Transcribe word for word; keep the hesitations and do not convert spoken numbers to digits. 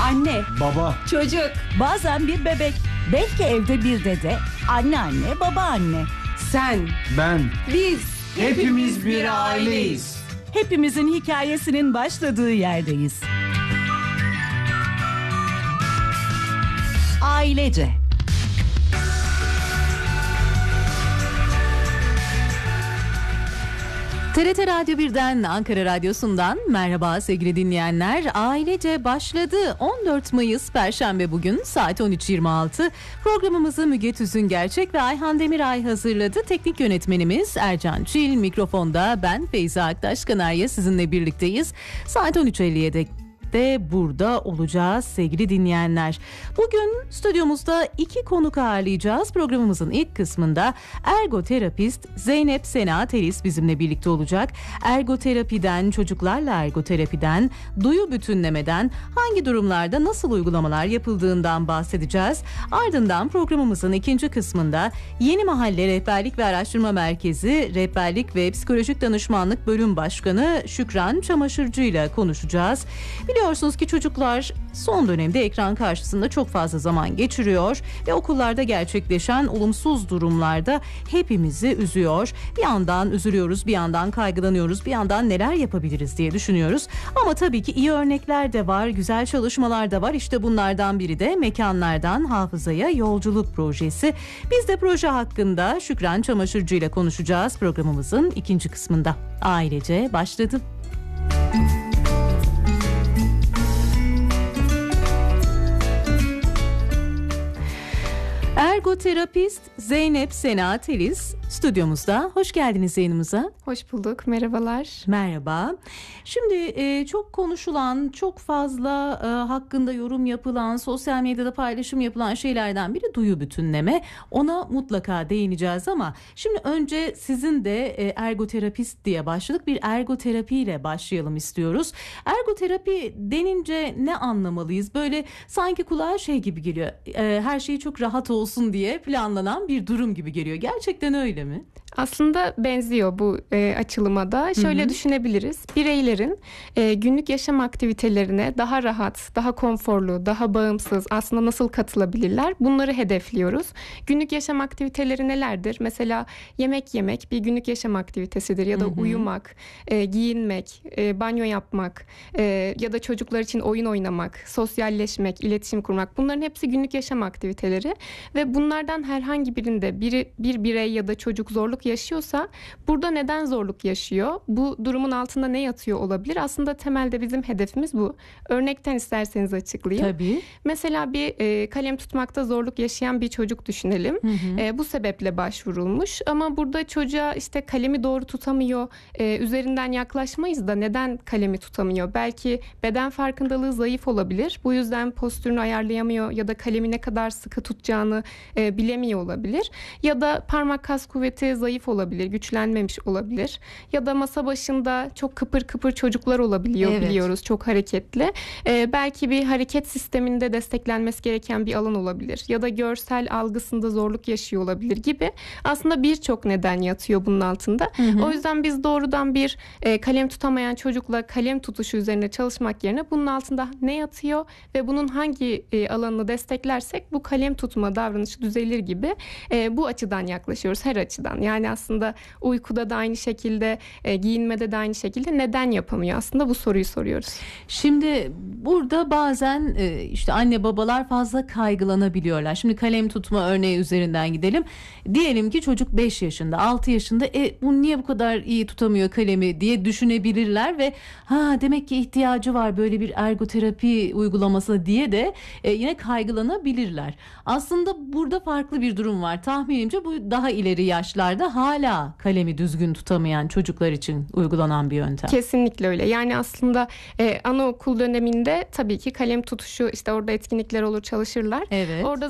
Anne, Baba, çocuk, Bazen bir bebek, belki evde bir dede, anneanne, babaanne. sen, ben, biz hepimiz bir aileyiz. Hepimizin hikayesinin başladığı yerdeyiz. Ailece. T R T Radyo birden Ankara Radyosu'ndan merhaba sevgili dinleyenler. Ailece başladı. on dört Mayıs Perşembe bugün saat on üç yirmi altı. Programımızı Müge Tüzün Gerçek ve Ayhan Demiray hazırladı. Teknik yönetmenimiz Ercan Çil, mikrofonda ben Feyza Aktaş Kanarya sizinle birlikteyiz. Saat on üç elliye dek de burada olacağız sevgili dinleyenler. Bugün stüdyomuzda iki konuk ağırlayacağız. Programımızın ilk kısmında ergoterapist Zeynep Sena Teris bizimle birlikte olacak. Ergoterapiden, çocuklarla ergoterapiden, duyu bütünlemeden hangi durumlarda nasıl uygulamalar yapıldığından bahsedeceğiz. Ardından programımızın ikinci kısmında Yeni Mahalle Rehberlik ve Araştırma Merkezi Rehberlik ve Psikolojik Danışmanlık Bölüm Başkanı Şükran Çamaşırcı ile konuşacağız. Biliyorsunuz ki çocuklar son dönemde ekran karşısında çok fazla zaman geçiriyor ve okullarda gerçekleşen olumsuz durumlarda hepimizi üzüyor. Bir yandan üzülüyoruz, bir yandan kaygılanıyoruz, bir yandan neler yapabiliriz diye düşünüyoruz. Ama tabii ki iyi örnekler de var, güzel çalışmalar da var. İşte bunlardan biri de Mekanlardan Hafızaya Yolculuk projesi. Biz de proje hakkında Şükran Çamaşırcı ile konuşacağız programımızın ikinci kısmında. Ailece başladı. Ergoterapist Zeynep Sena Teris stüdyomuzda. Hoş geldiniz yayınımıza. Hoş bulduk. Merhabalar. Merhaba. Şimdi e, çok konuşulan, çok fazla e, hakkında yorum yapılan, sosyal medyada paylaşım yapılan şeylerden biri duyu bütünleme. Ona mutlaka değineceğiz ama şimdi önce sizin de e, ergoterapist diye başladık. Bir ergoterapiyle başlayalım istiyoruz. Ergoterapi denince ne anlamalıyız? Böyle sanki kulağa şey gibi geliyor. E, her şey çok rahat olsun diye planlanan bir durum gibi geliyor. Gerçekten öyle mi? Aslında benziyor bu e, açılıma da. Şöyle hı hı. düşünebiliriz. Bireylerin e, günlük yaşam aktivitelerine daha rahat, daha konforlu, daha bağımsız aslında nasıl katılabilirler? Bunları hedefliyoruz. Günlük yaşam aktiviteleri nelerdir? Mesela yemek yemek bir günlük yaşam aktivitesidir ya da hı hı. uyumak, e, giyinmek, e, banyo yapmak e, ya da çocuklar için oyun oynamak, sosyalleşmek, iletişim kurmak. Bunların hepsi günlük yaşam aktiviteleri ve bunlardan herhangi birinde biri, bir birey ya da çocuk zorluk yaşıyorsa burada neden zorluk yaşıyor? Bu durumun altında ne yatıyor olabilir? Aslında temelde bizim hedefimiz bu. Örnekten isterseniz açıklayayım. Tabii. Mesela bir e, kalem tutmakta zorluk yaşayan bir çocuk düşünelim. Hı hı. E, bu sebeple başvurulmuş ama burada çocuğa işte kalemi doğru tutamıyor. E, üzerinden yaklaşmayız da neden kalemi tutamıyor? Belki beden farkındalığı zayıf olabilir. Bu yüzden postürünü ayarlayamıyor ya da kalemi ne kadar sıkı tutacağını e, bilemiyor olabilir. Ya da parmak kas kuvveti zayıf olabilir, güçlenmemiş olabilir. Ya da masa başında çok kıpır kıpır çocuklar olabiliyor evet. biliyoruz, çok hareketli. Ee, belki bir hareket sisteminde desteklenmesi gereken bir alan olabilir. Ya da görsel algısında zorluk yaşıyor olabilir gibi. Aslında birçok neden yatıyor bunun altında. Hı hı. O yüzden biz doğrudan bir e, kalem tutamayan çocukla kalem tutuşu üzerine çalışmak yerine bunun altında ne yatıyor ve bunun hangi e, alanını desteklersek bu kalem tutma davranışı düzelir gibi e, bu açıdan yaklaşıyoruz, her açıdan. Yani aslında uykuda da aynı şekilde, e, giyinmede de aynı şekilde neden yapamıyor? Aslında bu soruyu soruyoruz. Şimdi burada bazen e, işte anne babalar fazla kaygılanabiliyorlar. Şimdi kalem tutma örneği üzerinden gidelim. Diyelim ki çocuk beş yaşında, altı yaşında e bu niye bu kadar iyi tutamıyor kalemi diye düşünebilirler ve ha demek ki ihtiyacı var böyle bir ergoterapi uygulaması diye de e, yine kaygılanabilirler. Aslında burada farklı bir durum var. Tahminimce bu daha ileri yaşlarda hala kalemi düzgün tutamayan çocuklar için uygulanan bir yöntem. Kesinlikle öyle. Yani aslında e, anaokul döneminde tabii ki kalem tutuşu işte orada etkinlikler olur, çalışırlar. Evet. Orada